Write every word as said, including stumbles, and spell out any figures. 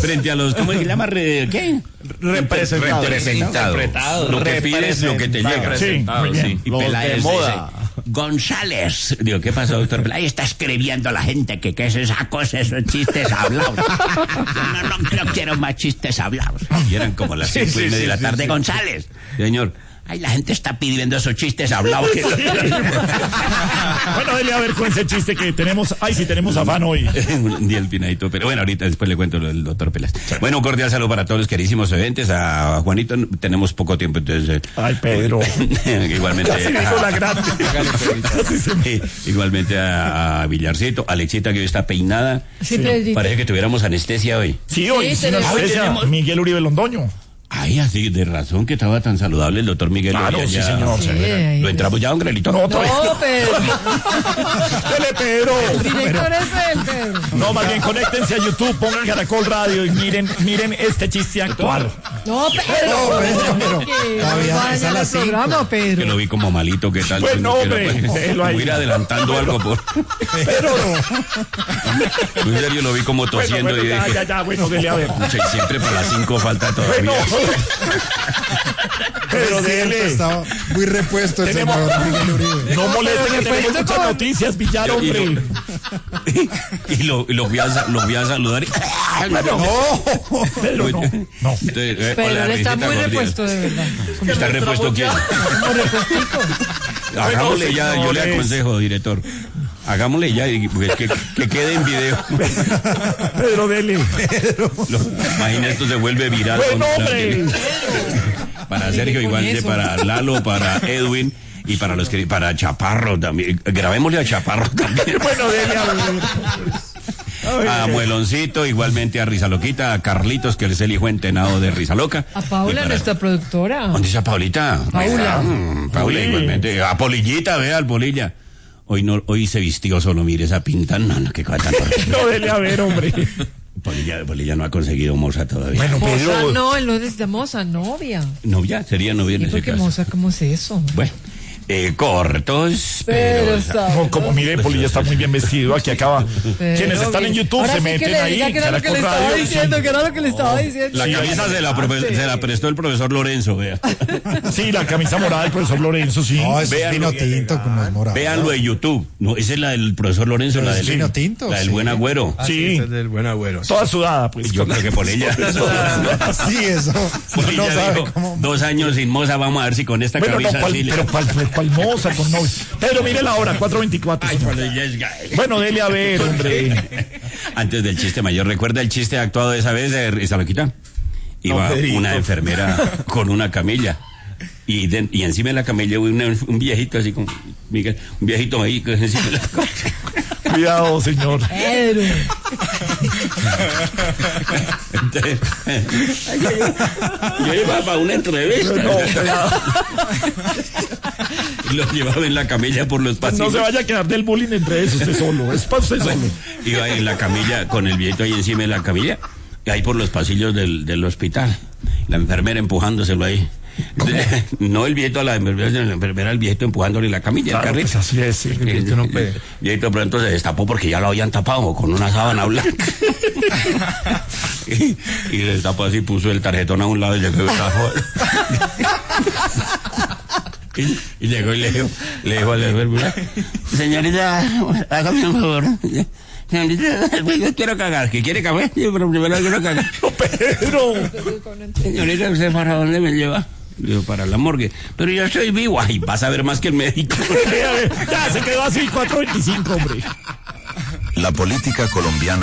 frente a los, ¿cómo se llama? Re, ¿Qué? Representados. Representados. Lo que pides, lo que te llega. Sí, muy bien. Y Peláez dice, González, digo, ¿qué pasa, doctor Peláez? Está escribiendo a la gente que qué es esa cosa, esos chistes hablados. No, no, no quiero más chistes hablados. Y eran como las cinco y media de la tarde. González, señor. Ay, la gente está pidiendo esos chistes hablados. Que... Bueno, dele a ver con ese chiste que tenemos. Ay, sí, tenemos afán hoy. Un día el pinadito, pero bueno, ahorita después le cuento lo del doctor Peláez. Sí. Bueno, un cordial saludo para todos los queridísimos oyentes. A Juanito tenemos poco tiempo, entonces... Ay, Pedro. Igualmente... Casi dijo la grande. Sí, igualmente a, a Villarcito, Alexita, que hoy está peinada. Sí, sí. Parece que tuviéramos anestesia hoy. Sí, hoy sí, sí, no, hoy tenemos... Miguel Uribe Londoño. Ay, así, de razón que estaba tan saludable el doctor Miguel. Claro, sí, ya, señor. Sí, ¿Lo entramos ya, don Grelito? No, todavía. No, Pedro. Dele, Pedro. El director es él, Pedro. No, más bien, conéctense a YouTube, pongan Caracol Radio y miren, miren este chiste actual. No, Pedro. No, Pedro, pero todavía vaya es a al las cinco. programa, Pedro. Que lo vi como malito, ¿qué tal? Pues no, hombre, Quiero, déjelo ahí. Voy a ir adelantando algo por... Pero En serio, lo vi como tosiendo. Bueno, bueno, y ya, dije, ya, ya, bueno, dele a ver. pucha, y siempre para las cinco falta todavía. Bueno, pero Es cierto, dele. estaba muy repuesto el Tenemos- señor Miguel Uribe. No molesten, que tenemos Pero muchas con- noticias, Villar, Y hombre. lo, y lo, y lo, fui, a, sa- lo fui a saludar. Y, No, Pedro, no. No. Entonces, eh, Pero hola, él está Risita, muy buenos días. repuesto, de verdad. ¿Está repuesto quién? Como repuestico. Hagámosle ya, yo le señores. aconsejo, director. Hagámosle ya y pues, que, que quede en video. Pedro, dele. Lo, imagina, esto se vuelve viral. Bueno, con- hombre. Para Sergio, con igual de eso. para Lalo, para Edwin y para los que para Chaparro también. Grabémosle a Chaparro también. Bueno, dele a ver. A Mueloncito, igualmente a Rizaloquita, a Carlitos, que es el hijo entenado de Rizaloca. A Paula, Y para- nuestra productora. ¿Dónde está Paulita? Paula. Mm, Paula, Uy. igualmente. A Polillita, vea, al Polilla. Hoy no, hoy se vistió solo, mire esa pinta. No, no, qué cosa tan horrible. No, dele a ver, hombre. Polilla, Polilla no ha conseguido moza todavía. Bueno, Moza, Pedro. no, él no necesita moza, novia. ¿Novia? Sería novia en ¿Y ese por qué caso. moza? ¿Cómo es eso? Bueno, eh, cortos, Pero pero... está- No, como mire, Polilla está muy bien vestido. Aquí acaba. Pero Quienes están en bien. YouTube Ahora se sí que meten le ahí. diga que era lo que le Caracol estaba Radio, diciendo, sí. que era lo que le estaba diciendo. La Sí. camisa se la, profe- se la prestó el profesor Lorenzo, vea. Sí, la camisa morada del profesor Lorenzo, sí. No, eso es Véanlo. vino tinto con los morados. Véanlo de YouTube. No, esa es la del profesor Lorenzo, Pero la es del vino tinto, la del sí. buen agüero. Sí, Ese es del buen agüero. toda sudada, pues. Yo creo que por ella. Sí, eso. Por No ella sabe dijo, cómo. dos años sin moza, vamos a ver si con esta Bueno, no, camisa cual, sí le- pero cual, cual moza con novio. Pedro, mire la hora, cuatro veinticuatro. Ay, señor. cuando ella es gay. Bueno, dele a ver, hombre. Antes del chiste mayor, ¿recuerda el chiste actuado de esa vez de Rizaloquita? Iba No, Pedrito. una enfermera con una camilla. Y, de- y encima de la camilla hubo una- un viejito así como Miguel, un viejito ahí que encima de la Cuidado, señor. Pedro. Entonces, yo iba para una entrevista. No, cuidado. Y lo llevaba en la camilla por los No pasillos. se vaya a quedar del bullying entre eso, usted solo. Es para usted solo. Iba en la camilla con el viejito ahí encima de la camilla, y ahí por los pasillos del, del hospital. La enfermera empujándoselo ahí. No el viejito a la enfermera, sino la enfermera al viejito empujándole la camilla, Claro, el pues carrito. así es, sí. El viejito no puede. el viejito pronto se destapó porque ya lo habían tapado con una sábana blanca. y, y le destapó así, puso el tarjetón a un lado y llegó, y, y llegó y le dijo, le dijo a la enfermera, señorita, hágame un favor. Señorita, yo quiero cagar. ¿Que quiere cagar? Sí, pero primero quiero cagar. Pedro. Señorita, ¿usted para dónde me lleva? Le digo, para la morgue. Pero yo soy vivo. Ay, vas a ver más que el médico. Ya se quedó así, cuatro veinticinco, hombre. La política colombiana